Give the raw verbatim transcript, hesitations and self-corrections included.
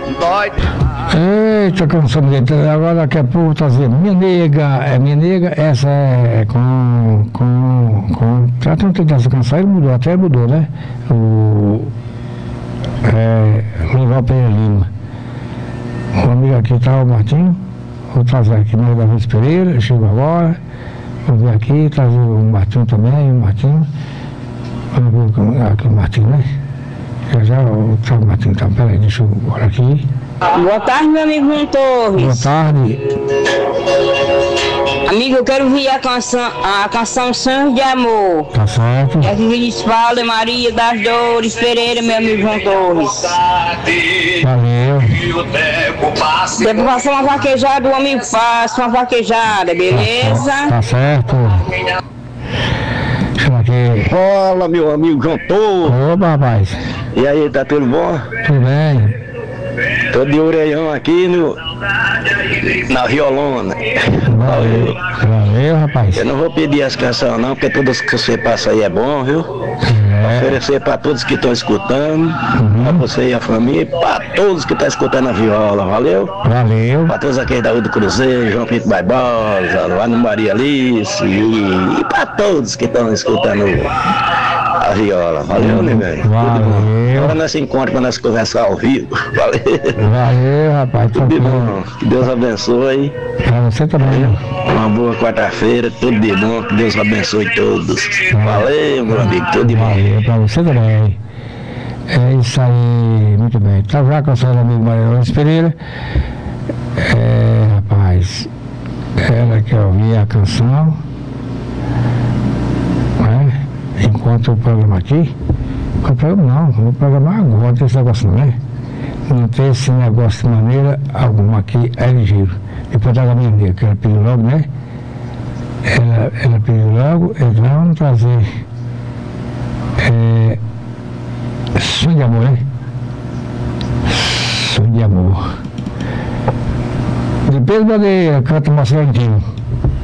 dói. Eita, canção bonita. Agora daqui a pouco tá dizendo, minha nega, é minha nega, essa é com. com. com. Já tem um tempo dessa canção, ele mudou, até mudou, né? O. É. Loval Pereira Lima. O amigo aqui tá o Martinho, vou trazer aqui no da Vez Pereira, chegou agora. Vou vir aqui, trazer o Martinho também, o Martinho. Vamos ver aqui o Martinho, né? Já já o Thiago Martinho, tá, peraí, deixa eu olhar aqui. Boa tarde, meu amigo João Torres. Boa tarde. Amigo, eu quero ouvir a canção, a canção Sonhos de Amor. Tá certo. É que diz fala Maria das Dores Pereira, meu amigo João Torres. Valeu. Depois passar uma vaquejada, o amigo faz uma vaquejada, beleza? Tá certo. Deixa eu aqui. Fala, meu amigo João Torres. Opa, rapaz. E aí, tá tudo bom? Tudo bem? Tô de orelhão aqui no, na violona. Valeu. Valeu, rapaz. Eu não vou pedir as canções não, porque todas que você passa aí é bom, viu? É. Oferecer para todos que estão escutando, Uhum. para você e a família, para todos que estão escutando a viola, valeu? Valeu. Para todos aqueles da Rua do Cruzeiro, João Pinto Barbosa, lá no Maria Alice, e, e para todos que estão escutando a viola, valeu, né, velho? Valeu. Agora nós se encontramos para nós conversar ao vivo, valeu? Valeu, rapaz. Tudo de Tranquilo. bom, que Deus abençoe. Pra você também. Uma boa quarta-feira, tudo de bom, que Deus abençoe todos. Valeu, meu amigo, tudo de bom. Valeu, pra você também. É isso aí, muito bem. Tá já com a senhora amigo Maria Luiz Pereira. É, rapaz, ela quer ouvir a canção, né? Enquanto o programa aqui. O programa não, vou programar agora, não tem esse negócio não, né? Não tem esse negócio de maneira alguma aqui, é ligeiro. Depois da minha amiga, que ela pediu logo, né? Ela, ela pediu logo, eles vão trazer é, Sonho de Amor, né? Sonho de Amor. De Pedro Bandeira, canta Marcelo Antino.